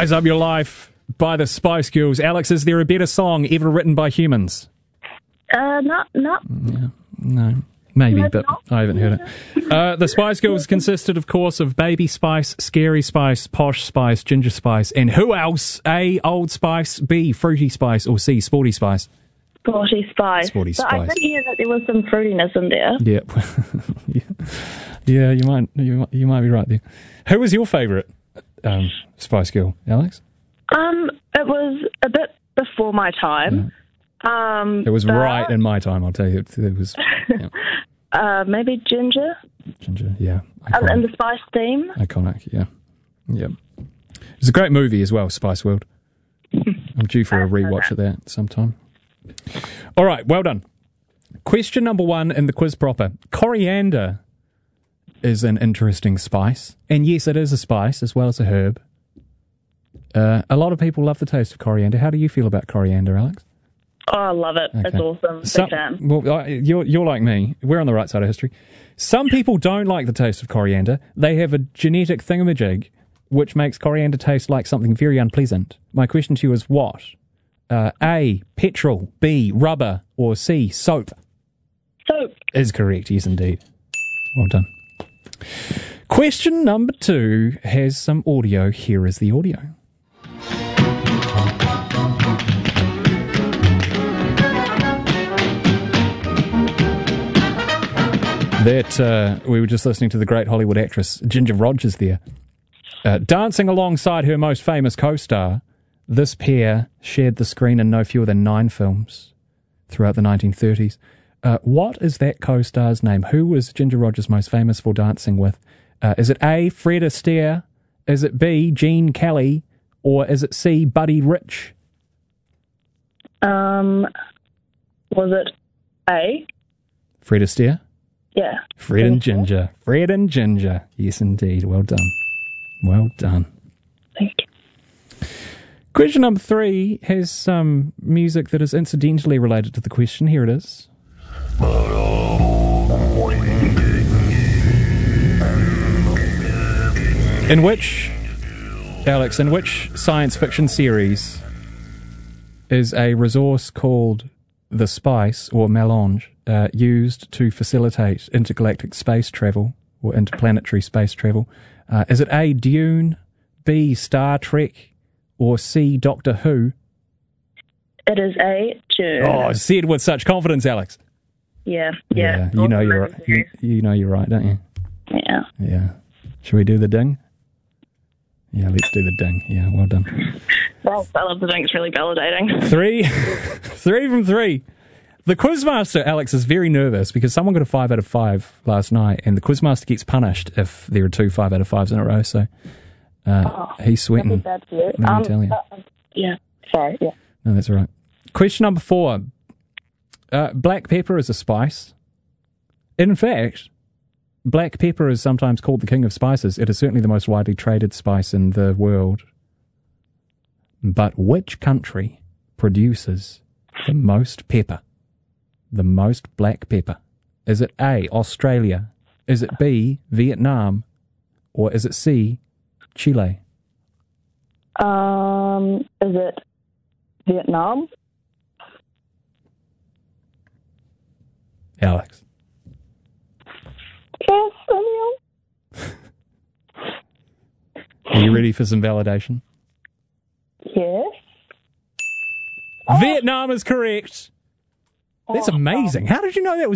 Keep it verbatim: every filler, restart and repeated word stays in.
Spice Up Your Life by the Spice Girls. Alex, is there a better song ever written by humans? Uh, no, no. Yeah, no. Maybe, No, but not. I haven't heard it. Uh, the Spice Girls consisted, of course, of Baby Spice, Scary Spice, Posh Spice, Ginger Spice, and who else? A, Old Spice, B, Fruity Spice, or C, Sporty Spice? Sporty Spice. Sporty But I Spice. did hear that there was some fruitiness in there. Yeah. yeah, you might, you, might- you might be right there. Who was your favourite um, Spice Girl, Alex? Um, it was a bit before my time. Um, It was but, right in my time, I'll tell you. It, it was yeah. Uh, maybe Ginger, Ginger, yeah. um, and Iconic. the Spice theme. Iconic, yeah. Yeah. It's a great movie as well, Spice World. I'm due for a rewatch of that sometime. All right, well done. Question number one in the quiz proper. Coriander is an interesting spice. And yes, it is a spice as well as a herb. Uh, a lot of people love the taste of coriander. How do you feel about coriander, Alex? Oh, I love it. It's Okay. awesome. Big Some- fan. well, I- you're, you're like me. We're on the right side of history. Some people don't like the taste of coriander. They have a genetic thingamajig which makes coriander taste like something very unpleasant. My question to you is what? Uh, A, petrol, B, rubber, or C, soap? Soap. Is correct, yes indeed. Well done. Question number two has some audio. Here is the audio. That uh, we were just listening to the great Hollywood actress Ginger Rogers there. Uh, dancing alongside her most famous co-star, this pair shared the screen in no fewer than nine films throughout the nineteen thirties. Uh, what is that co-star's name? Who was Ginger Rogers most famous for dancing with? Uh, is it A, Fred Astaire? Is it B, Gene Kelly? Or is it C, Buddy Rich? Um, was it A? Fred Astaire? Yeah. Fred and Ginger. Fred and Ginger. Yes, indeed. Well done. Well done. Thank you. Question number three has some music that is incidentally related to the question. Here it is. In which, Alex, in which science fiction series is a resource called the spice or melange uh, used to facilitate intergalactic space travel or interplanetary space travel? Uh, is it A, Dune, B, Star Trek, or C, Doctor Who? It is A, June. Oh, said with such confidence, Alex. Yeah, yeah. you know you're Awesome. you, you know you're right, don't you? Yeah. Yeah. Should we do the ding? Yeah, let's do the ding. Yeah, well done. Well, I love the thing. It's really validating. Three, three from three. The quizmaster, Alex, is very nervous because someone got a five out of five last night, and the quizmaster gets punished if there are two five out of fives in a row. So uh, Oh, he's sweating. That's you. Let me Um, tell you. uh, yeah. Sorry. Yeah. No, that's all right. Question number four. Uh, black pepper is a spice. In fact, black pepper is sometimes called the king of spices. It is certainly the most widely traded spice in the world. But which country produces the most pepper? The most black pepper? Is it A, Australia? Is it B, Vietnam? Or is it C, Chile? Um, is it Vietnam? Alex. Yes, Samuel. Are you ready for some validation? Yes. Vietnam is correct. That's amazing. How did you know that was